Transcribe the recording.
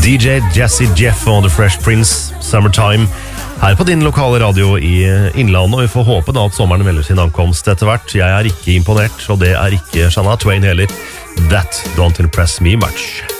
DJ Jazzy Jeff og The Fresh Prince, Summertime, her på din lokale radio i Innlandet, og vi får håpe da at sommeren melder sin ankomst etter hvert. Jeg ikke imponert, og det ikke Shania Twain heller. That don't impress me much.